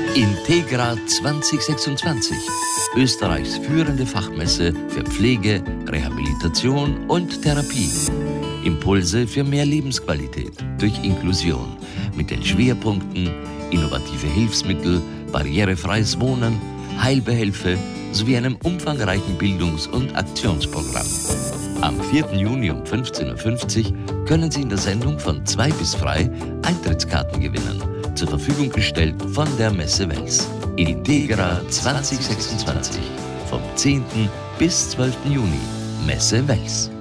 Integra 2026, Österreichs führende Fachmesse für Pflege, Rehabilitation und Therapie. Impulse für mehr Lebensqualität durch Inklusion mit den Schwerpunkten innovative Hilfsmittel, barrierefreies Wohnen, Heilbehelfe sowie einem umfangreichen Bildungs- und Aktionsprogramm. Am 4. Juni um 15.50 Uhr können Sie in der Sendung von 2 bis frei Eintrittskarten gewinnen, zur Verfügung gestellt von der Messe Wels. Integra 2026 vom 10. bis 12. Juni, Messe Wels.